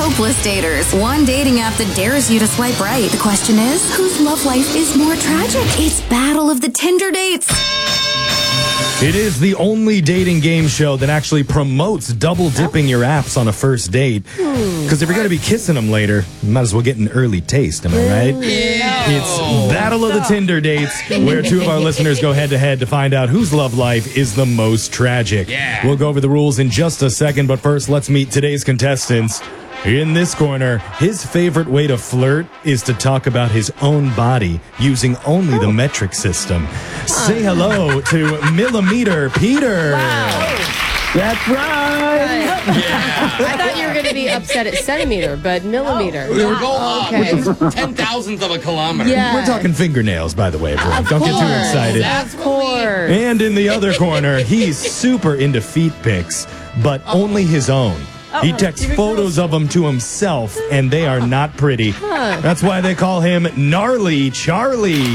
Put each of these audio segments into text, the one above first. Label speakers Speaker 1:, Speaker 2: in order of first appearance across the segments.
Speaker 1: hopeless daters. One dating app that dares you to swipe right. The question is, whose love life is more tragic? It's Battle of the Tinder Dates.
Speaker 2: It is the only dating game show that actually promotes double dipping your apps on a first date. Because if you're going to be kissing them later, you might as well get an early taste, am I right?
Speaker 3: Yeah.
Speaker 2: It's Battle of the Tinder Dates, where two of our listeners go head-to-head to find out whose love life is the most tragic.
Speaker 3: Yeah.
Speaker 2: We'll go over the rules in just a second, but first, let's meet today's contestants. In this corner, his favorite way to flirt is to talk about his own body using only the metric system. Say hello to Millimeter Peter.
Speaker 4: That's right.
Speaker 3: Yeah.
Speaker 5: I thought you were going to be upset at centimeter, but millimeter.
Speaker 3: We were going up,
Speaker 5: Okay.
Speaker 3: which is 10,000th of a kilometer.
Speaker 5: Yeah.
Speaker 2: We're talking fingernails, by the way, everyone.
Speaker 5: Of
Speaker 2: Don't get too
Speaker 5: course.
Speaker 2: excited.
Speaker 5: Of course.
Speaker 2: And in the other corner, he's super into feet pics, but only his own. He texts photos of them to himself, and they are not pretty. That's why they call him Gnarly Charlie.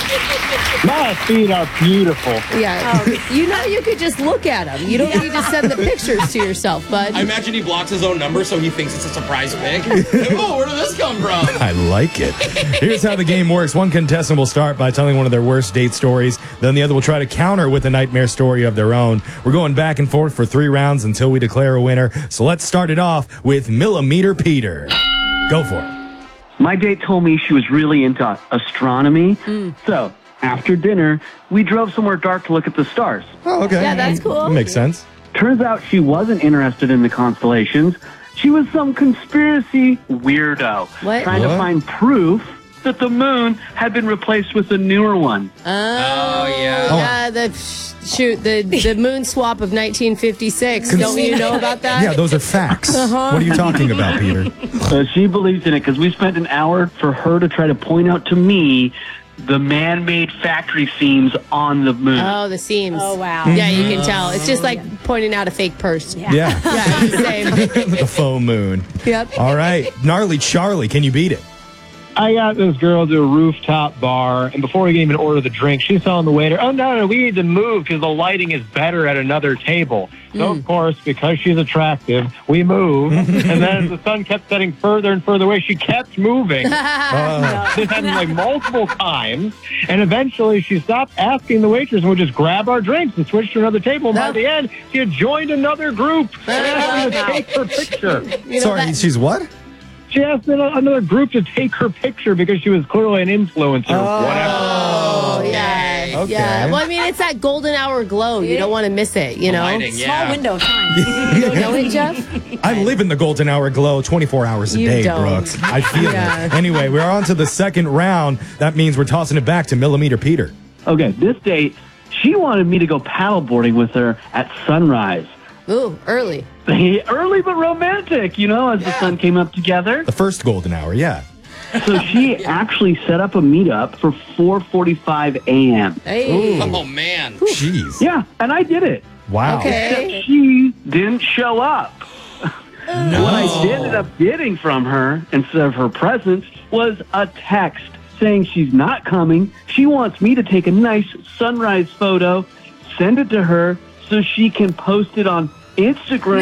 Speaker 4: My feet are beautiful.
Speaker 5: Yeah. You know you could just look at them. You don't need to send the pictures to yourself, bud.
Speaker 3: I imagine he blocks his own number so he thinks it's a surprise pic. Oh, where did this come from?
Speaker 2: I like it. Here's how the game works. One contestant will start by telling one of their worst date stories. Then the other will try to counter with a nightmare story of their own. We're going back and forth for 3 rounds until we declare a winner. So let's start it off with Millimeter Peter. Go for it.
Speaker 4: My date told me she was really into astronomy. So, after dinner, we drove somewhere dark to look at the stars.
Speaker 2: Oh, okay.
Speaker 5: Yeah, that's cool.
Speaker 2: That makes sense.
Speaker 4: Turns out she wasn't interested in the constellations. She was some conspiracy weirdo.
Speaker 5: What?
Speaker 4: Trying to
Speaker 2: What?
Speaker 4: find proof that the moon had been replaced with a newer one.
Speaker 3: Oh, yeah.
Speaker 5: Yeah, the moon swap of 1956. Don't you know about that?
Speaker 2: Yeah, those are facts. What are you talking about, Peter?
Speaker 4: She believes in it because we spent an hour for her to try to point out to me the man-made factory seams on the moon.
Speaker 5: Oh, the seams.
Speaker 6: Oh, wow.
Speaker 5: Yeah, you can tell. It's just like pointing out a fake purse.
Speaker 2: Yeah.
Speaker 5: Yeah, it's the same.
Speaker 2: The faux moon.
Speaker 5: Yep.
Speaker 2: All right. Gnarly Charlie, can you beat it?
Speaker 7: I got this girl to a rooftop bar, and before we can even order the drink, she's telling the waiter, "Oh, no, we need to move because the lighting is better at another table." So, of course, because she's attractive, we move. And then as the sun kept setting further and further away, she kept moving. This happened like multiple times. And eventually she stopped asking the waitress and would just grab our drinks and switch to another table. And by the end, she had joined another group and asked them to take her picture.
Speaker 5: You know,
Speaker 2: Sorry, she's what?
Speaker 7: She asked another group to take her picture because she was clearly an influencer or whatever.
Speaker 5: Oh, yeah.
Speaker 2: Okay.
Speaker 5: Yeah. Well, I mean, it's that golden hour glow. You don't want to miss it, you know?
Speaker 3: Lighting,
Speaker 6: Small
Speaker 3: yeah.
Speaker 6: window of time.
Speaker 5: You don't know it, Jeff?
Speaker 2: I live in the golden hour glow 24 hours a
Speaker 5: You
Speaker 2: day,
Speaker 5: don't.
Speaker 2: Brooks. I feel
Speaker 5: Yeah.
Speaker 2: it. Anyway, we're on to the second round. That means we're tossing it back to Millimeter Peter.
Speaker 4: Okay, this date, she wanted me to go paddleboarding with her at sunrise.
Speaker 5: Ooh, early.
Speaker 4: Early but romantic, as the sun came up together.
Speaker 2: The first golden hour, yeah.
Speaker 4: So she actually set up a meetup for 4:45 a.m.
Speaker 5: Hey.
Speaker 3: Oh, man.
Speaker 2: Jeez.
Speaker 4: Yeah, and I did it.
Speaker 2: Wow.
Speaker 5: Okay.
Speaker 4: Except she didn't show up. What I ended up getting from her, instead of her presence, was a text saying she's not coming. She wants me to take a nice sunrise photo, send it to her so she can post it on Instagram.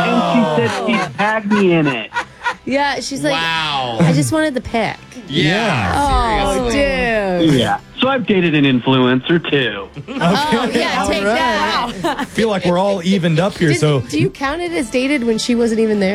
Speaker 4: And she said she'd tag me in it.
Speaker 5: Yeah, she's like,
Speaker 3: Wow.
Speaker 5: I just wanted the pic.
Speaker 3: Yeah.
Speaker 5: Oh,
Speaker 3: Seriously.
Speaker 5: dude.
Speaker 4: Yeah. So I've dated an influencer, too.
Speaker 5: Oh, yeah, take that.
Speaker 2: I feel like we're all evened up here, so
Speaker 5: Do you count it as dated when she wasn't even there?